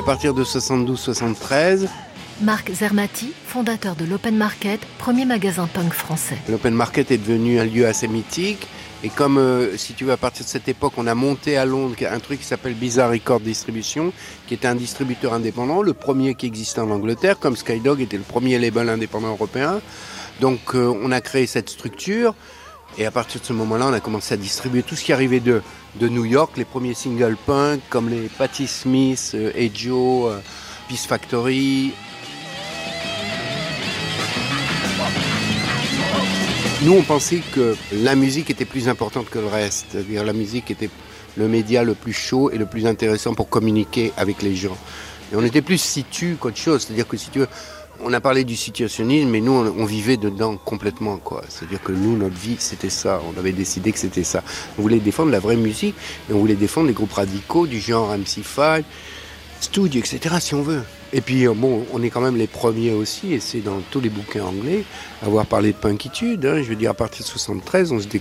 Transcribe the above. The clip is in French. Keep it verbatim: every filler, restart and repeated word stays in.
partir de soixante-douze soixante-treize. Marc Zermati, fondateur de l'Open Market, premier magasin punk français. L'Open Market est devenu un lieu assez mythique. Et comme, euh, si tu veux, à partir de cette époque, on a monté à Londres un truc qui s'appelle Bizarre Record Distribution, qui était un distributeur indépendant, le premier qui existait en Angleterre, comme Skydog était le premier label indépendant européen. Donc, euh, on a créé cette structure. Et à partir de ce moment-là, on a commencé à distribuer tout ce qui arrivait de, de New York, les premiers singles punk, comme les Patti Smith, euh, Hey Joe, euh, Peace Factory. Nous, on pensait que la musique était plus importante que le reste. C'est-à-dire la musique était le média le plus chaud et le plus intéressant pour communiquer avec les gens. Et on était plus situ qu'autre chose. C'est-à-dire que si tu veux, on a parlé du situationnisme, mais nous, on, on vivait dedans complètement, quoi. C'est-à-dire que nous, notre vie, c'était ça. On avait décidé que c'était ça. On voulait défendre la vraie musique et on voulait défendre les groupes radicaux du genre M C cinq, Studio, et cetera, si on veut. Et puis, bon, on est quand même les premiers aussi, et c'est dans tous les bouquins anglais, à avoir parlé de punkitude. Hein. Je veux dire, à partir de soixante-treize, on se